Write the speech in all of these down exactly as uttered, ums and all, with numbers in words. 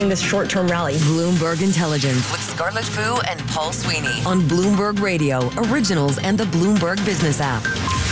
this short-term rally. Bloomberg Intelligence with Scarlett Fu and Paul Sweeney on Bloomberg Radio, Originals, and the Bloomberg Business app.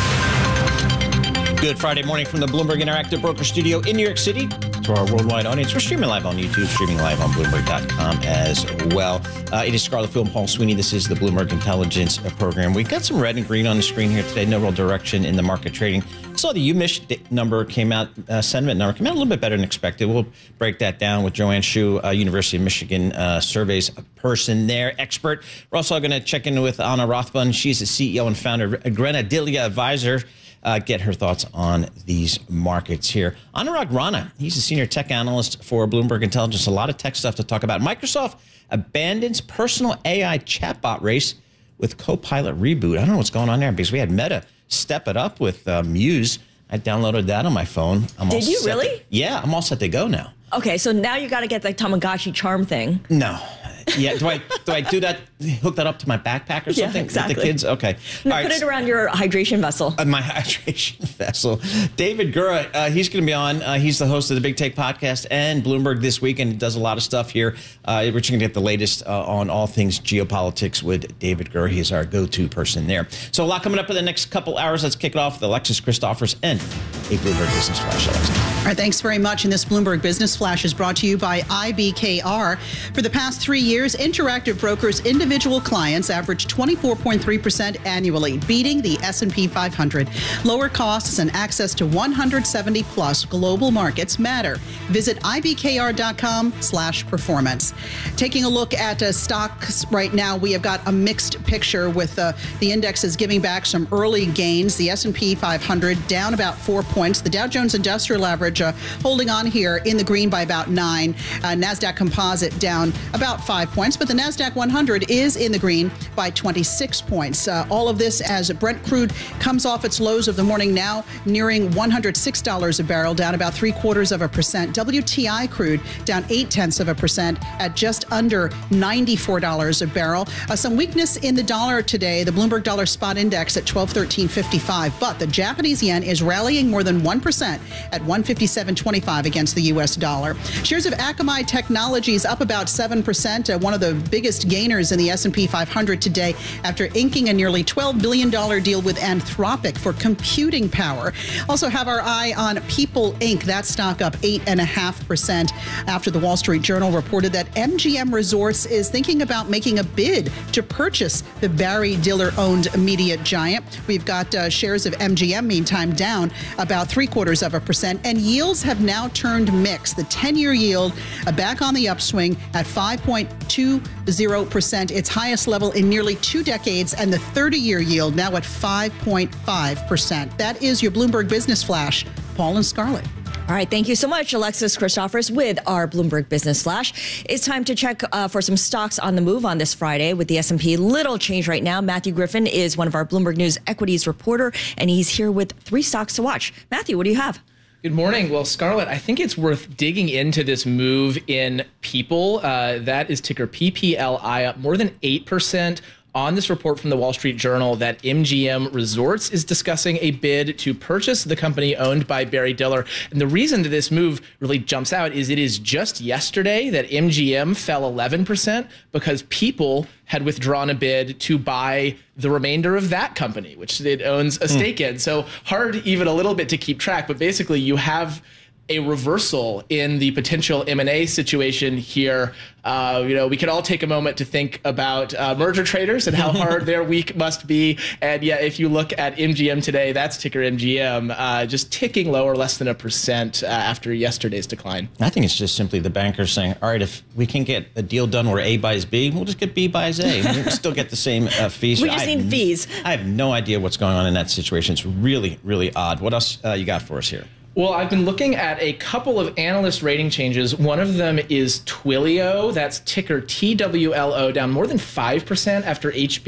Good Friday morning from the Bloomberg Interactive Broker Studio in New York City. To our worldwide audience, we're streaming live on YouTube, streaming live on Bloomberg dot com as well. Uh, it is Scarlett Fu and Paul Sweeney. This is the Bloomberg Intelligence program. We've got some red and green on the screen here today. No real direction in the market trading. I saw the U M I S number came out, uh, sentiment number came out a little bit better than expected. We'll break that down with Joanne Shu, uh, University of Michigan uh, surveys person there, expert. We're also going to check in with Anna Rothbun. She's the C E O and founder of Grenadilia Advisor. Uh, get her thoughts on these markets here. Anurag Rana, he's a senior tech analyst for Bloomberg Intelligence. A lot of tech stuff to talk about. Microsoft abandons personal A I chatbot race with Copilot reboot. I don't know what's going on there because we had Meta step it up with uh, Muse. I downloaded that on my phone. I'm Did all you set really? To, yeah, I'm all set to go now. Okay, so now you got to get the Tamagotchi charm thing. No. Yeah, do I do I do that? Hook that up to my backpack or something yeah, exactly. with the kids? Okay. No, All put right. it around your hydration vessel. Uh, my hydration vessel. David Gura, uh, he's going to be on. Uh, he's the host of the Big Take podcast and Bloomberg This Week, and does a lot of stuff here. Uh, we're going to get the latest uh, on all things geopolitics with David Gura. He's our go-to person there. So a lot coming up in the next couple hours. Let's kick it off with Alexis Christophers and a Bloomberg Business Flash. Alexis. All right, thanks very much. And this Bloomberg Business Flash is brought to you by I B K R. For the past three years, Interactive Brokers' individual clients averaged twenty-four point three percent annually, beating the S and P five hundred. Lower costs and access to one hundred seventy plus global markets matter. Visit I B K R dot com slash performance. Taking a look at uh, stocks right now, we have got a mixed picture with uh, the indexes giving back some early gains. The S and P five hundred down about four points. The Dow Jones Industrial Average uh, holding on here in the green by about nine. Uh, NASDAQ Composite down about five points, but the NASDAQ one hundred is in the green by twenty-six points. Uh, all of this as Brent crude comes off its lows of the morning, now nearing one hundred six dollars a barrel, down about three quarters of a percent. W T I crude down eight tenths of a percent at just under ninety-four dollars a barrel. Uh, some weakness in the dollar today. The Bloomberg Dollar Spot Index at twelve thirteen fifty-five, but the Japanese yen is rallying more than one percent at one fifty-seven twenty-five against the U S dollar. Shares of Akamai Technologies up about seven percent, uh, one of the biggest gainers in the S and P five hundred today after inking a nearly twelve billion dollars deal with Anthropic for computing power. Also have our eye on People Incorporated. That stock up eight point five percent after the Wall Street Journal reported that M G M Resorts is thinking about making a bid to purchase the Barry Diller-owned media giant. We've got uh, shares of M G M, meantime, down about three quarters of a percent, and yields have now turned mixed. The ten-year yield uh, back on the upswing at five point two zero percent, its highest level in nearly two decades, and the thirty-year yield now at five point five percent. That is your Bloomberg Business Flash. Paul and Scarlett. All right, thank you so much, Alexis Christophers, with our Bloomberg Business Flash. It's time to check uh, for some stocks on the move on this Friday with the S and P. Little change right now. Matthew Griffin is one of our Bloomberg News equities reporter, and he's here with three stocks to watch. Matthew, what do you have? Good morning. Well, Scarlett, I think it's worth digging into this move in People. Uh, that is ticker P P L I, up more than eight percent. On this report from the Wall Street Journal that M G M Resorts is discussing a bid to purchase the company owned by Barry Diller. And the reason that this move really jumps out is it is just yesterday that M G M fell eleven percent because People had withdrawn a bid to buy the remainder of that company, which it owns a stake mm. in. So hard even a little bit to keep track, but basically you have a reversal in the potential M and A situation here. Uh, you know, we can all take a moment to think about uh, merger traders and how hard their week must be. And yeah, if you look at M G M today, that's ticker M G M, uh, just ticking lower, less than a percent uh, after yesterday's decline. I think it's just simply the bankers saying, all right, if we can get a deal done where A buys B, we'll just get B buys A. We'll still get the same uh, fees. We just I need have, fees. I have no idea what's going on in that situation. It's really, really odd. What else uh, you got for us here? Well, I've been looking at a couple of analyst rating changes. One of them is Twilio. That's ticker T W L O, down more than five percent after H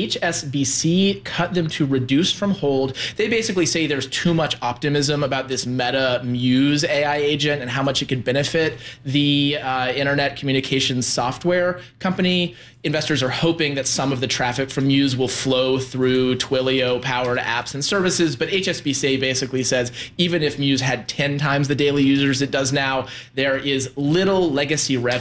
S B C cut them to reduced from hold. They basically say there's too much optimism about this Meta Muse A I agent and how much it could benefit the uh, internet communications software company. Investors are hoping that some of the traffic from Muse will flow through Twilio-powered apps and services, but H S B C basically says even if Muse users had ten times the daily users it does now. There is little legacy revenue